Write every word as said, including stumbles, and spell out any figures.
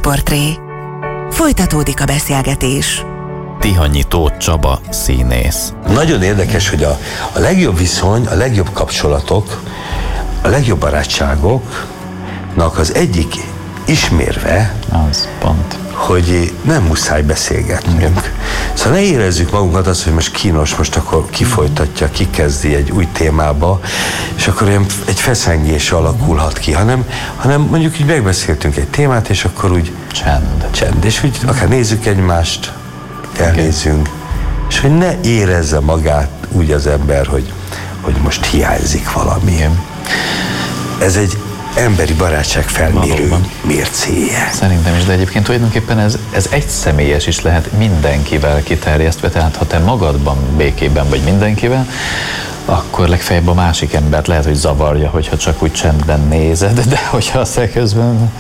Portré. Folytatódik a beszélgetés. Tihanyi Tóth Csaba színész. Nagyon érdekes, hogy a, a legjobb viszony, a legjobb kapcsolatok, a legjobb barátságoknak az egyik ismérve, Az pont. hogy nem muszáj beszélgetnünk. Szóval ne érezzük magunkat azt, hogy most kínos, most akkor kifolytatja, kikezdi egy új témába, és akkor olyan egy feszengés alakulhat ki, hanem, hanem mondjuk így megbeszéltünk egy témát, és akkor úgy Csend. csend, és úgy akár nézzük egymást, elnézünk, és hogy ne érezze magát úgy az ember, hogy, hogy most hiányzik valami. Igen. Ez egy emberi barátság felmérő Valóban. mércéje. Szerintem is, de egyébként tulajdonképpen ez, ez egy személyes is lehet, mindenkivel kiterjesztve, tehát ha te magadban békében vagy mindenkivel, akkor legfeljebb a másik embert lehet, hogy zavarja, hogyha csak úgy csendben nézed, de hogyha aztán közben